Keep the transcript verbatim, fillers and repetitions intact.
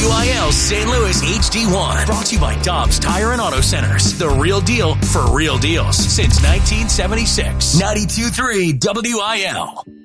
I L Saint Louis H D one. Brought to you by Dobbs Tire and Auto Centers. The real deal for real deals since nineteen seventy-six. ninety-two point three W I L.